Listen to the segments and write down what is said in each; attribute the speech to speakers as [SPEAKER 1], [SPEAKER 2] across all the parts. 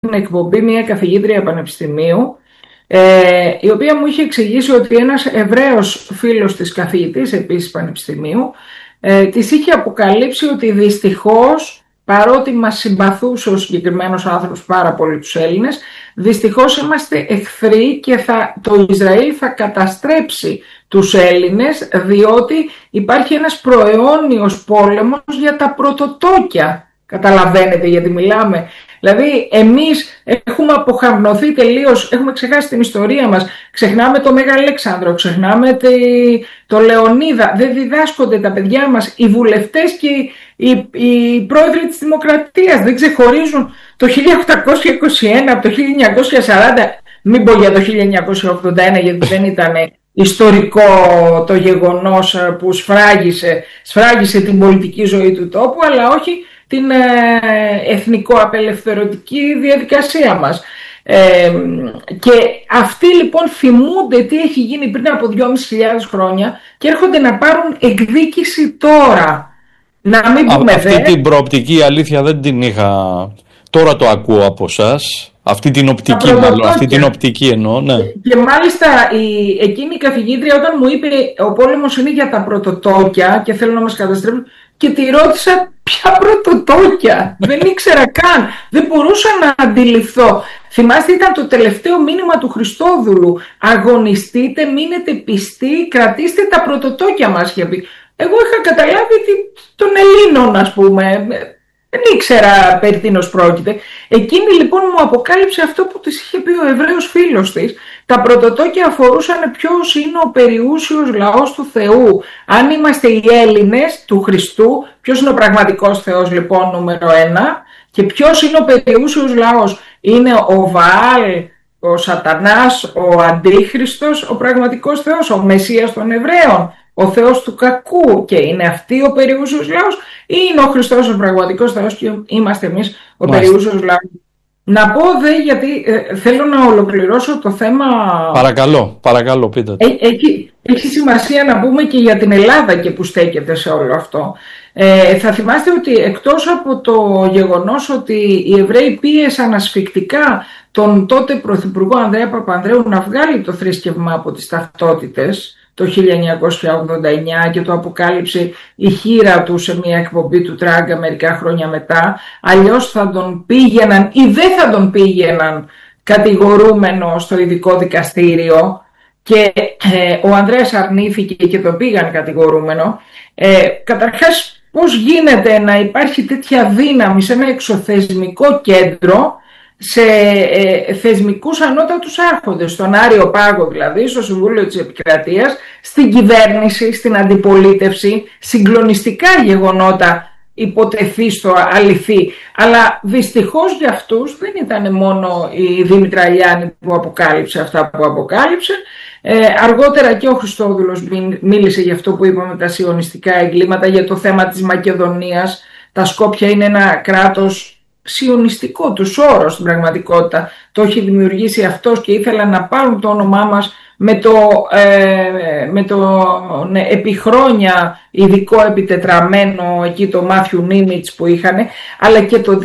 [SPEAKER 1] εκπομπή μια καθηγήτρια πανεπιστημίου, η οποία μου είχε εξηγήσει ότι ένας Εβραίος φίλος της, καθηγητής επίσης πανεπιστημίου, της είχε αποκαλύψει ότι δυστυχώς, παρότι μας συμπαθούσε ο συγκεκριμένος άνθρωπος πάρα πολύ τους Έλληνες, δυστυχώς είμαστε εχθροί και το Ισραήλ θα καταστρέψει τους Έλληνες, διότι υπάρχει ένας προαιώνιος πόλεμος για τα πρωτοτόκια. Καταλαβαίνετε γιατί μιλάμε? Δηλαδή εμείς έχουμε αποχαρνωθεί τελείως, έχουμε ξεχάσει την ιστορία μας, ξεχνάμε το Μέγα Αλέξανδρο, ξεχνάμε το Λεωνίδα, δεν διδάσκονται τα παιδιά μας, οι βουλευτές και οι πρόεδροι της Δημοκρατίας δεν ξεχωρίζουν το 1821 από το 1940, μην πω για το 1981 γιατί δεν ήταν ιστορικό το γεγονός που σφράγισε την πολιτική ζωή του τόπου, αλλά όχι την εθνικο-απελευθερωτική διαδικασία μας. Και αυτοί λοιπόν θυμούνται τι έχει γίνει πριν από 2.500 χρόνια και έρχονται να πάρουν εκδίκηση τώρα. Να μην πούμε
[SPEAKER 2] αυτή την προοπτική, η αλήθεια δεν την είχα. Τώρα το ακούω από εσάς. Αυτή την οπτική, μάλλον. Αυτή την οπτική εννοώ, ναι.
[SPEAKER 1] Και μάλιστα εκείνη η καθηγήτρια, όταν μου είπε ο πόλεμος είναι για τα πρωτοτόκια και θέλουν να μας καταστρέψουν, και τη ρώτησα ποια πρωτοτόκια. Δεν ήξερα καν. Δεν μπορούσα να αντιληφθώ. Θυμάστε, ήταν το τελευταίο μήνυμα του Χριστόδουλου. Αγωνιστείτε, μείνετε πιστοί, κρατήστε τα πρωτοτόκια μας, είχε πει. Εγώ είχα καταλάβει των Ελλήνων, ας πούμε. Δεν ήξερα περί τίνος πρόκειται. Εκείνη λοιπόν μου αποκάλυψε αυτό που της είχε πει ο Εβραίος φίλος της. Τα πρωτοτόκια αφορούσαν ποιος είναι ο περιούσιος λαός του Θεού. Αν είμαστε οι Έλληνες του Χριστού, ποιος είναι ο πραγματικός Θεός λοιπόν νούμερο 1 και ποιος είναι ο περιούσιος λαός. Είναι ο Βαάλ, ο Σατανάς, ο Αντίχριστος, ο πραγματικός Θεός, ο Μεσσίας των Εβραίων, ο Θεός του κακού, και είναι αυτή ο περιούσιος λαός, ή είναι ο Χριστός ο πραγματικός Θεός και είμαστε εμείς ο περιούσιος λαός? Να πω γιατί θέλω να ολοκληρώσω το θέμα.
[SPEAKER 2] Παρακαλώ πείτε.
[SPEAKER 1] Έχει σημασία να πούμε και για την Ελλάδα και που στέκεται σε όλο αυτό. Θα θυμάστε ότι εκτός από το γεγονός ότι οι Εβραίοι πίεσαν ασφικτικά τον τότε Πρωθυπουργό Ανδρέα Παπανδρέου να βγάλει το θρήσκευμα από τις ταυτότητες το 1989 και το αποκάλυψε η χείρα του σε μια εκπομπή του Τράγκα μερικά χρόνια μετά, αλλιώς θα τον πήγαιναν ή δεν θα τον πήγαιναν κατηγορούμενο στο ειδικό δικαστήριο, και ο Ανδρέας αρνήθηκε και τον πήγαν κατηγορούμενο. Καταρχάς, πώς γίνεται να υπάρχει τέτοια δύναμη σε ένα εξωθεσμικό κέντρο, σε θεσμικούς ανώτατους άρχοντες, στον Άριο Πάγο δηλαδή, στο Συμβούλιο της Επικρατείας, στην κυβέρνηση, στην αντιπολίτευση, συγκλονιστικά γεγονότα υποτεθείς αληθή. Αλλά δυστυχώς για αυτούς δεν ήταν μόνο η Δήμητρα Ηλιάνη που αποκάλυψε αυτά που αποκάλυψε. Αργότερα και ο Χριστόδουλος μίλησε για αυτό που είπαμε, τα σιωνιστικά εγκλήματα, για το θέμα της Μακεδονίας. Τα Σκόπια είναι ένα κράτος σιωνιστικό του όρος στην πραγματικότητα. Το έχει δημιουργήσει αυτός και ήθελαν να πάρουν το όνομά μας με το επί χρόνια ειδικό επιτετραμένο εκεί το Μάθιου Νίμιτς που είχαν, αλλά και το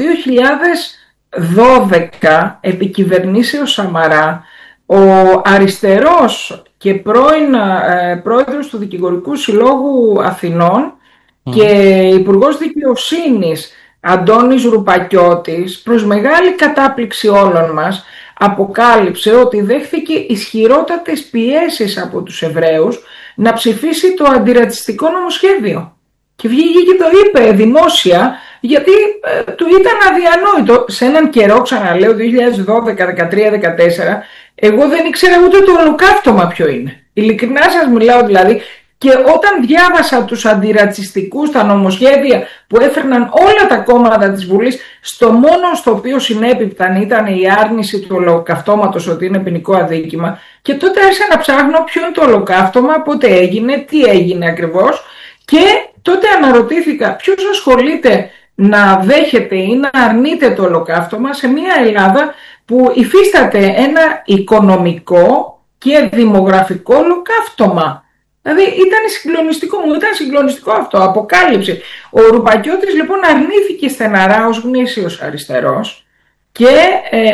[SPEAKER 1] 2012 επί κυβερνήσεως Σαμαρά ο αριστερός και πρώην πρόεδρος του Δικηγορικού Συλλόγου Αθηνών και υπουργός δικαιοσύνης Αντώνης Ρουπακιώτης, προς μεγάλη κατάπληξη όλων μας, αποκάλυψε ότι δέχθηκε ισχυρότατες πιέσεις από τους Εβραίους να ψηφίσει το αντιρατσιστικό νομοσχέδιο. Και βγήκε και το είπε δημόσια, γιατί του ήταν αδιανόητο. Σε έναν καιρό, ξαναλέω, 2012, 2013, 2014, εγώ δεν ήξερα ούτε το ολοκαύτωμα ποιο είναι. Ειλικρινά σας μιλάω δηλαδή. Και όταν διάβασα τους αντιρατσιστικούς, τα νομοσχέδια που έφερναν όλα τα κόμματα της Βουλής, στο μόνο στο οποίο συνέπιπταν ήταν η άρνηση του ολοκαυτώματος, ότι είναι ποινικό αδίκημα, και τότε άρχισα να ψάχνω ποιο είναι το ολοκαύτωμα, πότε έγινε, τι έγινε ακριβώς, και τότε αναρωτήθηκα ποιος ασχολείται να δέχεται ή να αρνείται το ολοκαύτωμα σε μια Ελλάδα που υφίσταται ένα οικονομικό και δημογραφικό ολοκαύτωμα. Δηλαδή μου ήταν συγκλονιστικό αυτό, αποκάλυψε. Ο Ρουπακιώτης λοιπόν αρνήθηκε στεναρά ως γνήσιος αριστερός και